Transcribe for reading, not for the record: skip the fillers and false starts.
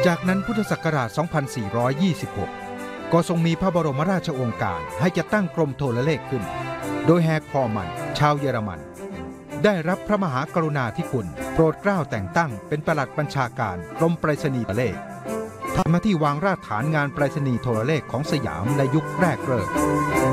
จากนั้นพุทธศักราช 2426 ก็ทรงมีพระบรมราชโองการให้จัดตั้งกรมโทรเลขขึ้น โดยแฮร์คอมันชาวเยอรมันได้รับพระมหากรุณาธิคุณโปรดเกล้าแต่งตั้งเป็นปลัดบัญชาการกรมไปรษณีย์เลขทำหน้าที่วางรากฐานงานไปรษณีย์โทรเลขของสยามในยุคแรกเริ่ม